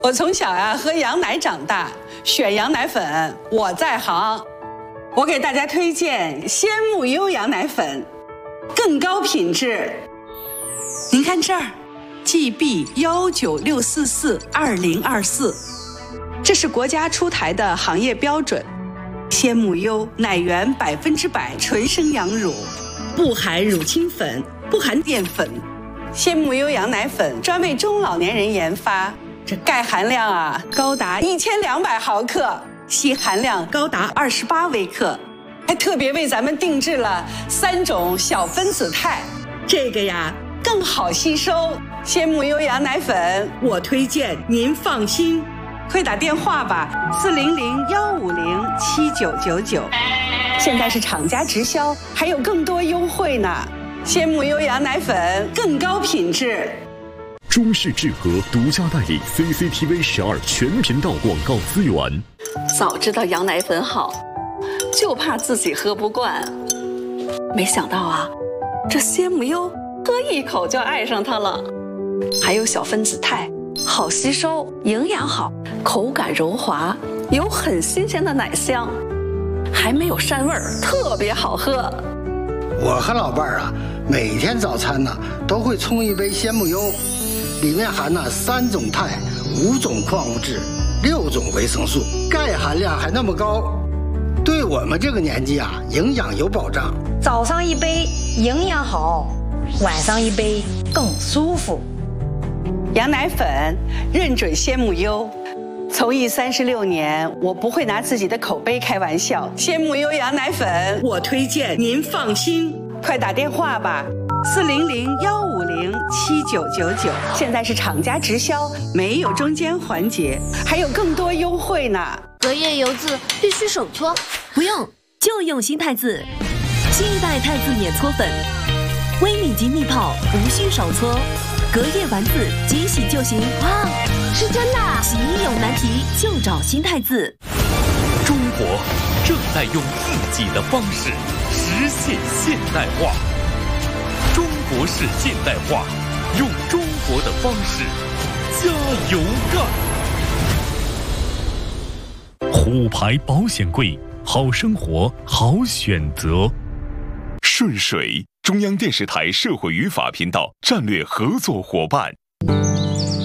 我从小喝羊奶长大，选羊奶粉我在行。我给大家推荐鲜木优羊奶粉，更高品质。您看这儿 ，GB196442024，这是国家出台的行业标准。鲜木优奶源100%纯生羊乳，不含乳清粉，不含淀粉。鲜木优羊奶粉专为中老年人研发，这钙含量高达1200毫克，硒含量高达28微克，还特别为咱们定制了3种小分子肽，这个更好吸收。鲜木优羊奶粉我推荐您放心，快打电话吧，400-150-7999，现在是厂家直销，还有更多优惠呢。鲜木优羊奶粉更高品质。 中视智和独家代理 CCTV 12全频道广告资源。 早知道羊奶粉好，就怕自己喝不惯。没想到这鲜木优喝一口就爱上它了。还有小分子肽，好吸收，营养好，口感柔滑，有很新鲜的奶香，还没有膻味儿，特别好喝。 我和老伴儿每天早餐都会冲一杯鲜木优，里面含3种肽、5种矿物质、6种维生素，钙含量还那么高，对我们这个年纪营养有保障。 早上一杯营养好，晚上一杯更舒服。 羊奶粉认准鲜木优，从艺36年，我不会拿自己的口碑开玩笑。鲜木优羊奶粉我推荐您放心，快打电话吧，400-150-7999，现在是厂家直销，没有中间环节，还有更多优惠呢。 隔夜油渍必须手搓， 不用，就用新太字，新一代太字免搓粉，微米级密泡，无需手搓，隔夜完字即洗就行。 哇，是真的！ 洗衣有难题就找新太字。 中国正在用自己的方式实现现代化。中国式现代化，用中国的方式加油干！虎牌保险柜，好生活，好选择。顺水，中央电视台社会与法频道战略合作伙伴。